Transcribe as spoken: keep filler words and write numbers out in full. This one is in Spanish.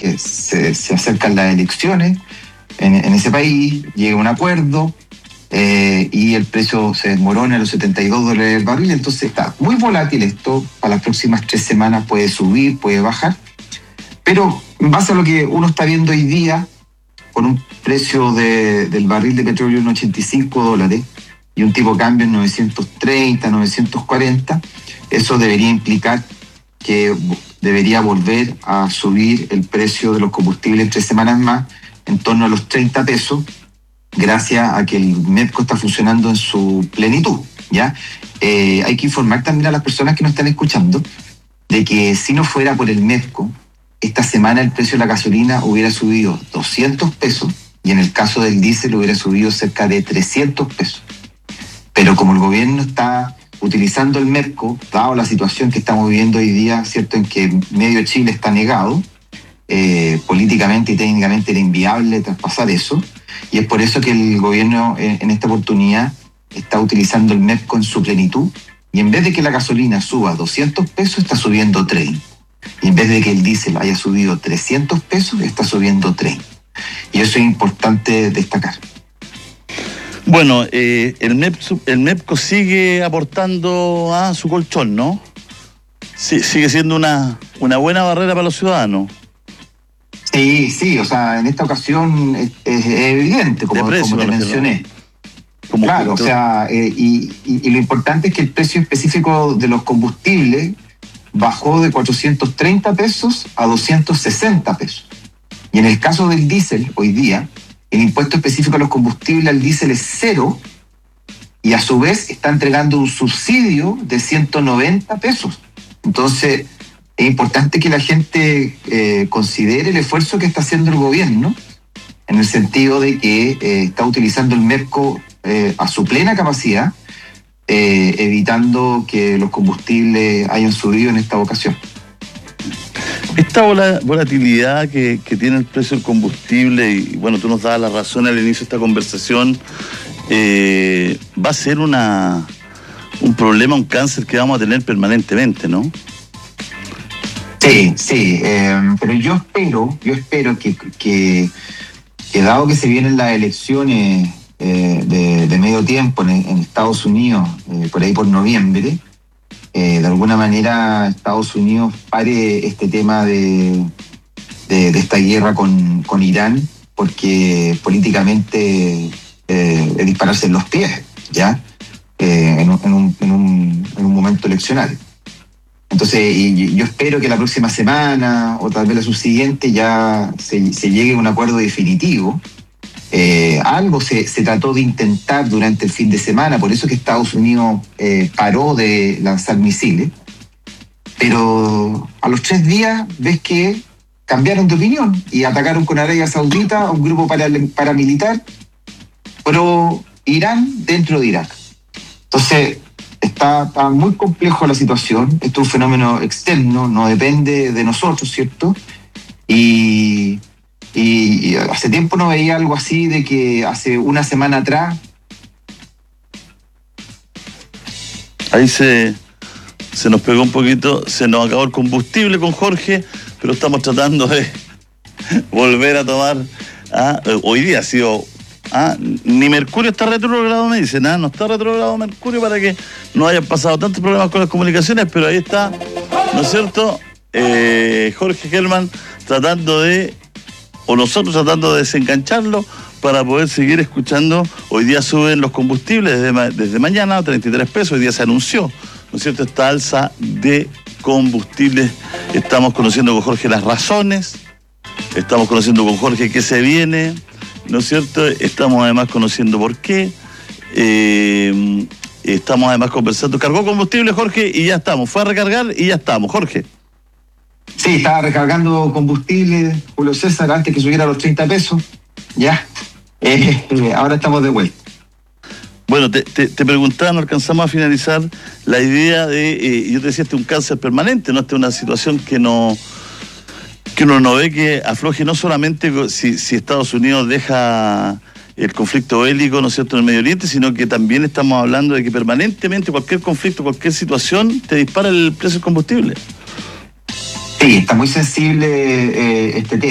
que se, se acercan las elecciones en, en ese país, llega un acuerdo eh, y el precio se desmorona a los setenta y dos dólares el barril. Entonces está muy volátil esto. Para las próximas tres semanas puede subir, puede bajar. Pero en base a lo que uno está viendo hoy día, con un precio de, del barril de petróleo en ochenta y cinco dólares y un tipo de cambio en novecientos treinta, novecientos cuarenta, eso debería implicar que debería volver a subir el precio de los combustibles en tres semanas más, en torno a los treinta pesos, gracias a que el MEPCO está funcionando en su plenitud, ¿ya? Eh, hay que informar también a las personas que nos están escuchando de que si no fuera por el MEPCO, esta semana el precio de la gasolina hubiera subido doscientos pesos y en el caso del diésel hubiera subido cerca de trescientos pesos. Pero como el gobierno está utilizando el MEPCO, dado la situación que estamos viviendo hoy día, cierto, en que medio Chile está negado, eh, políticamente y técnicamente era inviable traspasar eso, y es por eso que el gobierno en, en esta oportunidad está utilizando el MEPCO en su plenitud, y en vez de que la gasolina suba doscientos pesos, está subiendo treinta. Y en vez de que el diésel haya subido trescientos pesos, está subiendo treinta. Y eso es importante destacar. Bueno, eh, el, MEPCO, el MEPCO sigue aportando a su colchón, ¿no? Sí, sigue siendo una, una buena barrera para los ciudadanos. Sí, sí, o sea, en esta ocasión es, es evidente, como, precio, como te mencioné. Como claro, justo. o sea, eh, y, y, y lo importante es que el precio específico de los combustibles bajó de cuatrocientos treinta pesos a doscientos sesenta pesos. Y en el caso del diésel, hoy día, el impuesto específico a los combustibles al diésel es cero y a su vez está entregando un subsidio de ciento noventa pesos. Entonces, es importante que la gente eh, considere el esfuerzo que está haciendo el gobierno en el sentido de que eh, está utilizando el MEPCO eh, a su plena capacidad, eh, evitando que los combustibles hayan subido en esta ocasión. Esta volatilidad que, que tiene el precio del combustible, y bueno, tú nos dabas la razón al inicio de esta conversación, eh, va a ser una un problema, un cáncer que vamos a tener permanentemente, ¿no? Sí, sí, eh, pero yo espero, yo espero que, que, que dado que se vienen las elecciones eh, de, de medio tiempo en, en Estados Unidos, eh, por ahí por noviembre, Eh, de alguna manera Estados Unidos pare este tema de, de, de esta guerra con, con Irán, porque políticamente eh, es dispararse en los pies, ¿ya? Eh, en, un, en, un, en, un, en un momento eleccionario. Entonces, y yo espero que la próxima semana o tal vez la subsiguiente ya se, se llegue a un acuerdo definitivo. Eh, algo se, se trató de intentar durante el fin de semana, por eso que Estados Unidos eh, paró de lanzar misiles, pero a los tres días ves que cambiaron de opinión y atacaron con Arabia Saudita a un grupo para, paramilitar pro Irán dentro de Irak. Entonces está, está muy complejo la situación, esto es un fenómeno externo, no depende de nosotros, ¿cierto? Y... Y hace tiempo no veía algo así, de que hace una semana atrás... Ahí se, se nos pegó un poquito, se nos acabó el combustible con Jorge, pero estamos tratando de volver a tomar... Ah, hoy día ha sido... Ah, ni Mercurio está retrogrado, me dicen, ah, no está retrogrado Mercurio para que no hayan pasado tantos problemas con las comunicaciones, pero ahí está, ¿no es cierto? Eh, Jorge Gelman tratando de... o nosotros tratando de desengancharlo para poder seguir escuchando. Hoy día suben los combustibles desde, ma- desde mañana a treinta y tres pesos, hoy día se anunció, ¿no es cierto?, esta alza de combustibles. Estamos conociendo con Jorge las razones, estamos conociendo con Jorge qué se viene, ¿no es cierto?, estamos además conociendo por qué, eh, estamos además conversando. Cargó combustible Jorge y ya estamos, fue a recargar y ya estamos, Jorge. Sí, estaba recargando combustible, Julio César, antes que subiera a los treinta pesos. Ya, eh, eh, ahora estamos de vuelta. Bueno, te, te, te preguntaba, no alcanzamos a finalizar la idea de, eh, yo te decía, este es un cáncer permanente, ¿no? Esta es una situación que no que uno no ve que afloje, no solamente si, si Estados Unidos deja el conflicto bélico, ¿no es cierto?, en el Medio Oriente, sino que también estamos hablando de que permanentemente cualquier conflicto, cualquier situación, te dispara el precio del combustible. Sí, está muy sensible eh, este tema.